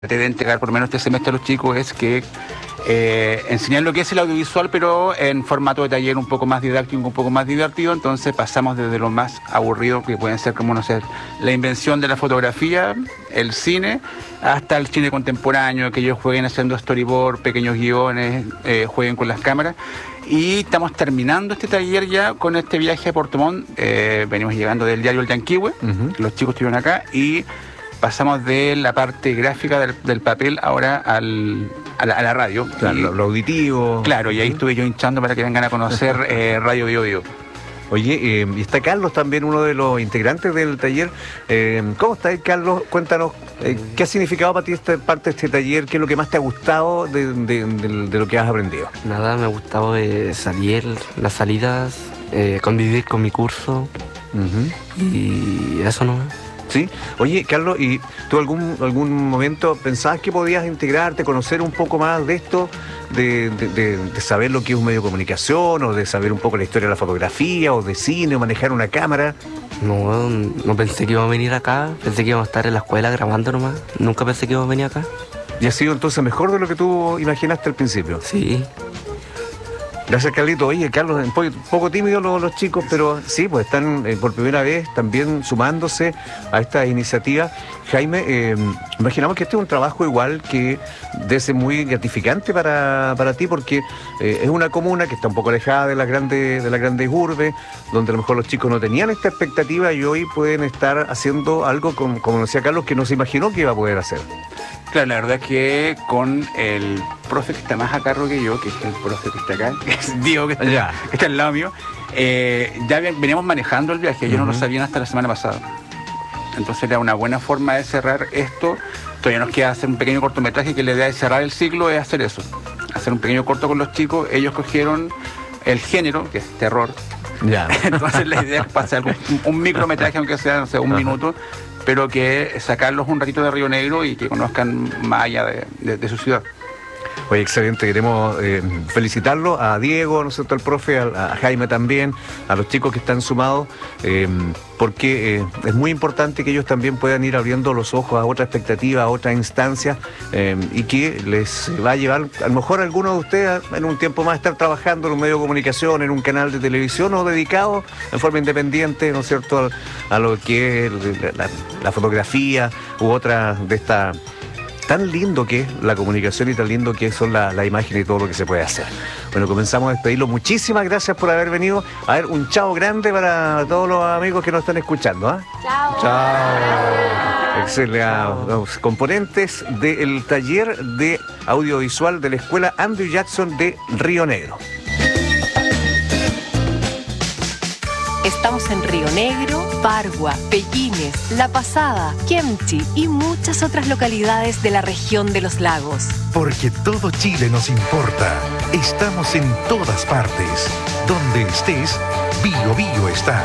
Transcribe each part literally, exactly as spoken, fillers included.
traté de entregar por lo menos este semestre a los chicos es que eh, enseñar lo que es el audiovisual, pero en formato de taller un poco más didáctico, un poco más divertido. Entonces pasamos desde lo más aburrido, que pueden ser como, no sé, la invención de la fotografía, el cine, hasta el cine contemporáneo, que ellos jueguen haciendo storyboard, pequeños guiones, eh, jueguen con las cámaras. Y estamos terminando este taller ya con este viaje a Puerto Montt. Eh, venimos llegando del diario El Yanquihue, uh-huh. Los chicos estuvieron acá y pasamos de la parte gráfica del, del papel ahora al, a, la, a la radio. Claro, y, lo auditivo. Claro, y ahí estuve yo hinchando para que vengan a conocer eh, Radio Bio Bio. Oye, eh, y está Carlos también, uno de los integrantes del taller. Eh, ¿Cómo está, Carlos? Cuéntanos, eh, ¿qué ha significado para ti esta parte de este taller? ¿Qué es lo que más te ha gustado de, de, de, de lo que has aprendido? Nada, me ha gustado eh, salir, las salidas, eh, convivir con mi curso, uh-huh. y eso no. ¿Sí? Oye, Carlos, ¿y tú algún algún momento pensabas que podías integrarte, conocer un poco más de esto, de, de, de, de saber lo que es un medio de comunicación, o de saber un poco la historia de la fotografía, o de cine, o manejar una cámara? No, no pensé que íbamos a venir acá, pensé que íbamos a estar en la escuela grabando nomás, nunca pensé que íbamos a venir acá. ¿Y ha sido entonces mejor de lo que tú imaginaste al principio? Sí. Gracias, Carlito. Oye, Carlos, un poco, poco tímidos los, los chicos, pero sí, pues están eh, por primera vez también sumándose a esta iniciativa. Jaime, eh, imaginamos que este es un trabajo igual que debe ser muy gratificante para, para ti, porque eh, es una comuna que está un poco alejada de las grandes, de las grandes urbes, donde a lo mejor los chicos no tenían esta expectativa y hoy pueden estar haciendo algo, con, como decía Carlos, que no se imaginó que iba a poder hacer. Claro, la verdad es que con el profe que está más a cargo que yo, que es el profe que está acá, que es Diego, que está, yeah. que está al lado mío, eh, ya veníamos manejando el viaje, ellos uh-huh. no lo sabían hasta la semana pasada. Entonces era una buena forma de cerrar esto. Todavía nos queda hacer un pequeño cortometraje que la idea de cerrar el ciclo es hacer eso, hacer un pequeño corto con los chicos. Ellos cogieron el género, que es terror. Yeah. Entonces la idea es pasar un, un micrometraje, aunque sea, no sé, un uh-huh. minuto, pero que sacarlos un ratito de Río Negro y que conozcan más allá de, de, de su ciudad. Oye, excelente, queremos eh, felicitarlo a Diego, ¿no es cierto?, al profe, a, a Jaime también, a los chicos que están sumados, eh, porque eh, es muy importante que ellos también puedan ir abriendo los ojos a otra expectativa, a otra instancia, eh, y que les va a llevar, a lo mejor a algunos de ustedes en un tiempo más estar trabajando en un medio de comunicación, en un canal de televisión o dedicado en forma independiente, ¿no es cierto?, a, a lo que es la, la fotografía u otra de esta... Tan lindo que es la comunicación y tan lindo que son las la imágenes y todo lo que se puede hacer. Bueno, comenzamos a despedirlo. Muchísimas gracias por haber venido. A ver, un chao grande para todos los amigos que nos están escuchando. ¿eh? Chao. Chao. Excelente. A los componentes del taller de audiovisual de la escuela Andrew Jackson de Río Negro. Estamos en Río Negro, Pargua, Pellines, La Pasada, Kemchi y muchas otras localidades de la región de los lagos. Porque todo Chile nos importa. Estamos en todas partes. Donde estés, Bio Bio está.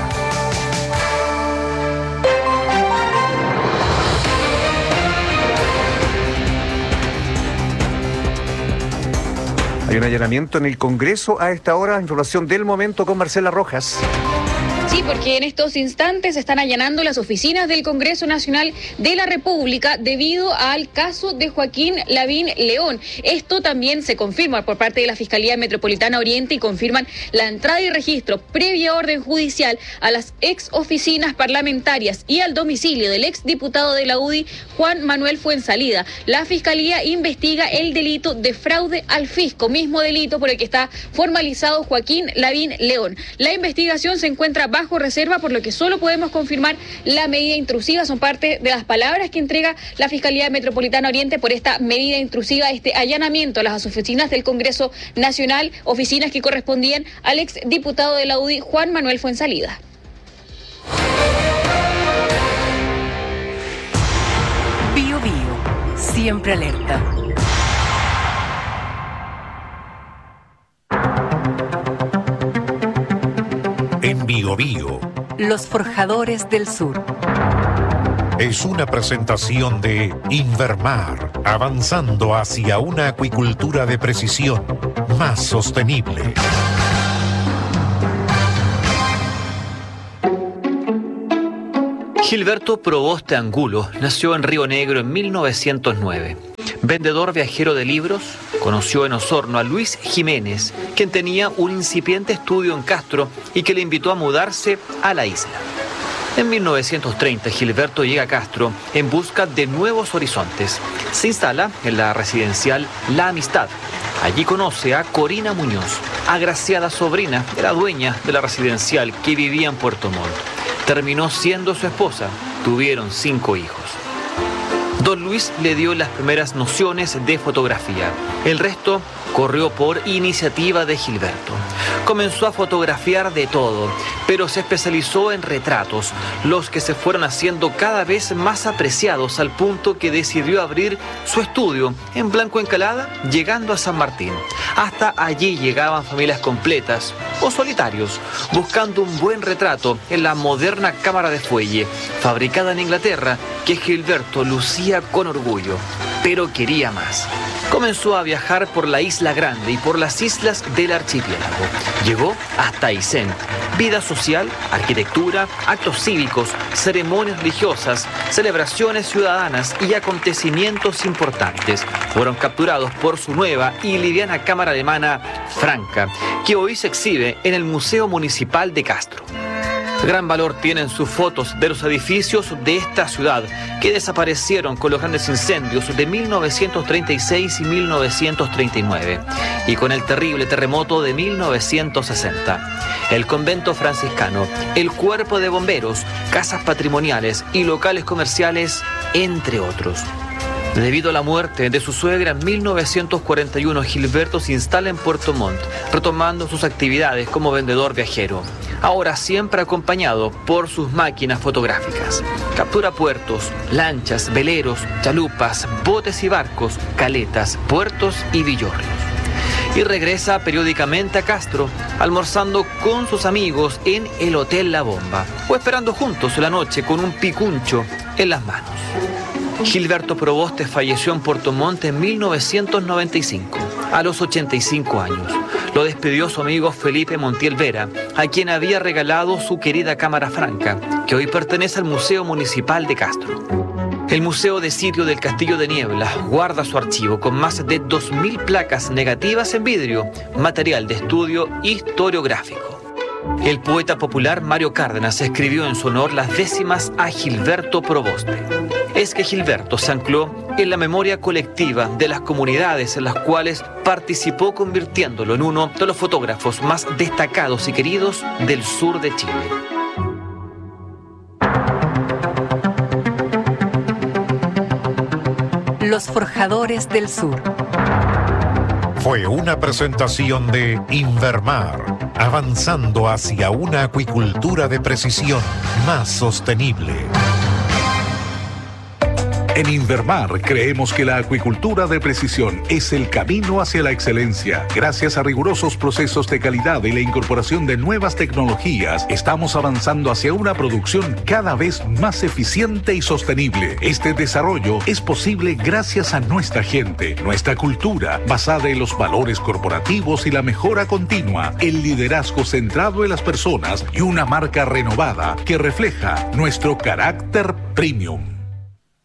Hay un allanamiento en el Congreso a esta hora. Información del momento con Marcela Rojas. Sí, porque en estos instantes están allanando las oficinas del Congreso Nacional de la República debido al caso de Joaquín Lavín León. Esto también se confirma por parte de la Fiscalía Metropolitana Oriente y confirman la entrada y registro previa orden judicial a las ex oficinas parlamentarias y al domicilio del ex diputado de la U D I, Juan Manuel Fuenzalida. La Fiscalía investiga el delito de fraude al fisco, mismo delito por el que está formalizado Joaquín Lavín León. La investigación se encuentra bajo reserva, por lo que solo podemos confirmar la medida intrusiva. Son parte de las palabras que entrega la Fiscalía Metropolitana Oriente por esta medida intrusiva, este allanamiento a las oficinas del Congreso Nacional, oficinas que correspondían al ex diputado de la U D I, Juan Manuel Fuenzalida. Bio Bio, siempre alerta. En Bio Bio, Los Forjadores del Sur. Es una presentación de Invermar, avanzando hacia una acuicultura de precisión más sostenible. Gilberto Proboste Angulo nació en Río Negro en mil novecientos nueve. Vendedor viajero de libros, conoció en Osorno a Luis Jiménez, quien tenía un incipiente estudio en Castro y que le invitó a mudarse a la isla. En mil novecientos treinta, Gilberto llega a Castro en busca de nuevos horizontes. Se instala en la residencial La Amistad. Allí conoce a Corina Muñoz, agraciada sobrina de la dueña de la residencial que vivía en Puerto Montt. Terminó siendo su esposa. Tuvieron cinco hijos. Don Luis le dio las primeras nociones de fotografía. El resto corrió por iniciativa de Gilberto. Comenzó a fotografiar de todo, pero se especializó en retratos, los que se fueron haciendo cada vez más apreciados al punto que decidió abrir su estudio en Blanco Encalada, llegando a San Martín. Hasta allí llegaban familias completas o solitarios, buscando un buen retrato en la moderna cámara de fuelle, fabricada en Inglaterra, que Gilberto lucía con orgullo, pero quería más. Comenzó a viajar por la Isla Grande y por las islas del archipiélago. Llegó hasta Aysén. Vida social, arquitectura, actos cívicos, ceremonias religiosas, celebraciones ciudadanas y acontecimientos importantes fueron capturados por su nueva y liviana cámara alemana Franca, que hoy se exhibe en el Museo Municipal de Castro. Gran valor tienen sus fotos de los edificios de esta ciudad que desaparecieron con los grandes incendios de mil novecientos treinta y seis y mil novecientos treinta y nueve y con el terrible terremoto de mil novecientos sesenta. El convento franciscano, el cuerpo de bomberos, casas patrimoniales y locales comerciales, entre otros. Debido a la muerte de su suegra en mil novecientos cuarenta y uno, Gilberto se instala en Puerto Montt, retomando sus actividades como vendedor viajero. Ahora siempre acompañado por sus máquinas fotográficas. Captura puertos, lanchas, veleros, chalupas, botes y barcos, caletas, puertos y villorrios. Y regresa periódicamente a Castro, almorzando con sus amigos en el Hotel La Bomba o esperando juntos la noche con un picuncho en las manos. Gilberto Proboste falleció en Puerto Montt en mil novecientos noventa y cinco, a los ochenta y cinco años. Lo despidió su amigo Felipe Montiel Vera, a quien había regalado su querida cámara Franca, que hoy pertenece al Museo Municipal de Castro. El Museo de Sitio del Castillo de Niebla guarda su archivo con más de dos mil placas negativas en vidrio, material de estudio historiográfico. El poeta popular Mario Cárdenas escribió en su honor las décimas a Gilberto Proboste. Es que Gilberto se ancló en la memoria colectiva de las comunidades en las cuales participó, convirtiéndolo en uno de los fotógrafos más destacados y queridos del sur de Chile. Los Forjadores del Sur. Fue una presentación de Invermar, avanzando hacia una acuicultura de precisión más sostenible. En Invermar creemos que la acuicultura de precisión es el camino hacia la excelencia. Gracias a rigurosos procesos de calidad y la incorporación de nuevas tecnologías, estamos avanzando hacia una producción cada vez más eficiente y sostenible. Este desarrollo es posible gracias a nuestra gente, nuestra cultura, basada en los valores corporativos y la mejora continua, el liderazgo centrado en las personas y una marca renovada que refleja nuestro carácter premium.